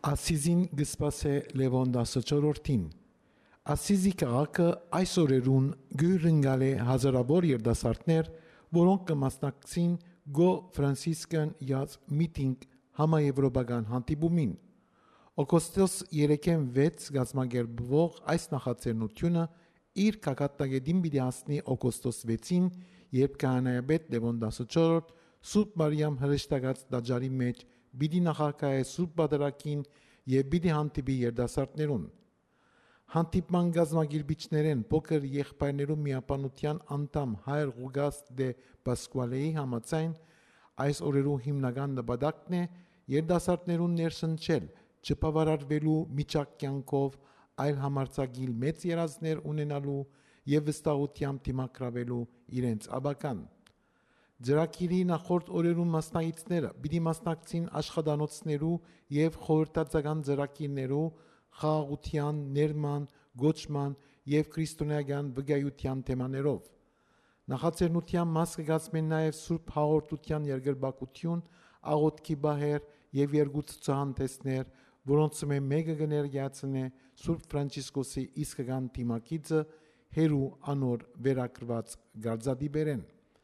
Ասիզին գսպասե Լևոն 14-ին։ Ասիզի քաղաքը այս օրերուն գյուրընկալ է հազարավոր երդասարտներ, որոնք կմասնակցին Go Franciscan Youth Meeting համաեվրոպական հանդիպումին։ Օգոստոս 3-ին 6 գազմագերբվող այս նախաձեռնությունը իր կակատագետին պիտի հասնի օգոստոս 6-ին, երբ քահանայապետ Լևոն 14 Սուրբ Մարիամ հրեշտակած տաճարի մեջ պիտի նախագահե Սուրբ Պատարագին եւ պիտի հանդիպի երդասարտներուն։ Հանդիպման գազմագիրբիչներեն փոքր եղբայրներու միապանության անդամ Հայր Ղուգաս դե Պասկուալեի համաձայն այս օրերու հիմնական նպատակն է երդասարտներուն ներշնչել չբավարարվելու միջակյանքով այլ համարձակիլ մեծ երազներ ունենալու եւ վստահությամբ դիմակրավելու իրենց աբական։ Ծրագիրի նախորդ օրերուն մասնակիցները պիտի մասնակցին աշխատանոցներու եւ խորհրդածական ծրագիրներու խաղաղության, ներման, գոչման եւ քրիստոնեական վկայության թեմաներով։ Նախաձեռնության մաս կգազմեն նաեւ Սուրբ Հաղորդության երկրպագություն, աղոթքի բահեր եւ երկու ցուցահանդեսներ, որոնցում մեկը կներկայացնե Սուրբ Ֆրանցիսկոսի իսկական թիմակիցը հերու անոր վերակրված գարձադիբերեն։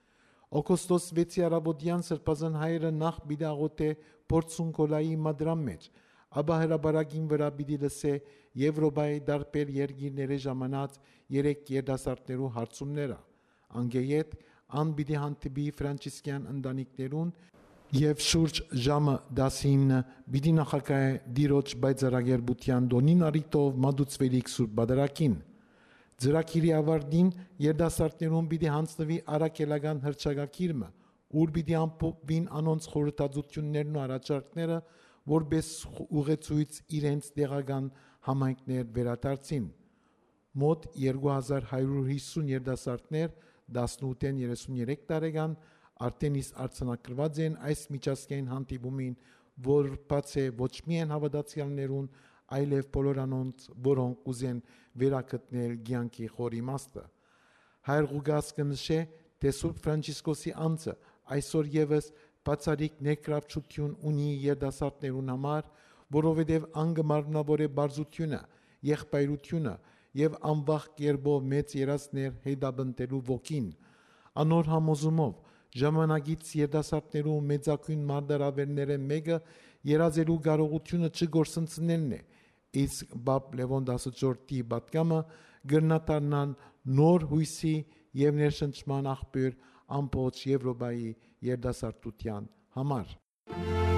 Օգոստոս 6-ի արաբոդյան սրբազան հայրը նախ պիտի աղոթե Պորտսունկոլայի մադրամ մեջ, ապա հրաբարագին վրա պիտի լսե Եվրոպայի դարբեր երկիրների ժամանած 3 երդասարտներու հարցումները։ Անգեյետ ան պիտի հանդիպի ֆրանցիսկյան ընտանիքներուն եւ շուրջ ժամը 10-ին պիտի նախագահե դիրոջ բայցարագերբության դոնին արիտով մատուցվելիք Սուրբ Պատարագին։ Ծրագիրի ավարտին երդասարտներուն պիտի հանձնվի արաքելական հռչակագիրը, ուր պիտի ամփոփվին անոնց խորհրդածություններն ու առաջարկները, որպես ուղեցույց իրենց տեղական համայնքներ վերադարձին։ Մոտ 2150 երդասարտներ 18-ին 33 տարեկան արդեն իսկ արձանագրված են այս միջազգային հանդիպումին, որ բաց է ոչ միայն հավատացյալներուն, այլև բոլոր անոնց, որոնք ուզեն վերակտնել կյանքի խոր իմաստը։ Հայր Ղուգաս կնշե, թե Սուրբ Ֆրանցիսկոսի անձը այսօր եւս բացառիկ ներկրավչություն ունի երդասարտներուն համար, որովհետև անգմարմնավոր է բարձությունը, եղբայրությունը եւ անվախ կերպով մեծ երազներ հետապնդելու ոգին։ Անոր համոզումով ժամանակից երդասարտներու մեծակույն մարտահրավերները մեկը երազելու կարողությունը չգործընծնելն է, իսկ Պապ Լևոն 14-ի պատգամը գրնատարնան նոր հույսի եւ ներշնչման աղբյուր ամբողջ Եվրոպայի երդասարտության համար։